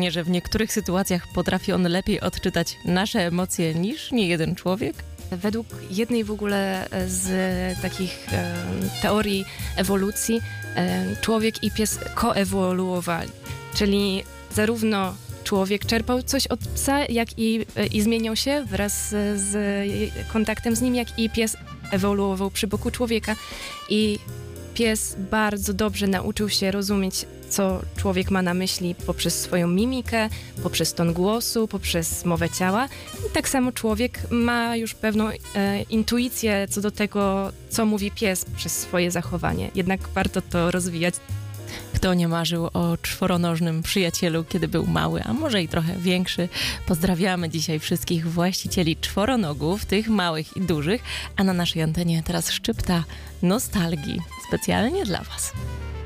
wrażenie, że w niektórych sytuacjach potrafi on lepiej odczytać nasze emocje niż niejeden człowiek? Według jednej w ogóle z takich teorii ewolucji człowiek i pies koewoluowali, czyli zarówno człowiek czerpał coś od psa, jak i zmieniał się wraz z kontaktem z nim, jak i pies ewoluował przy boku człowieka i pies bardzo dobrze nauczył się rozumieć, co człowiek ma na myśli poprzez swoją mimikę, poprzez ton głosu, poprzez mowę ciała. I tak samo człowiek ma już pewną intuicję co do tego, co mówi pies przez swoje zachowanie. Jednak warto to rozwijać. Kto nie marzył o czworonożnym przyjacielu, kiedy był mały, a może i trochę większy? Pozdrawiamy dzisiaj wszystkich właścicieli czworonogów, tych małych i dużych, a na naszej antenie teraz szczypta nostalgii, specjalnie dla Was.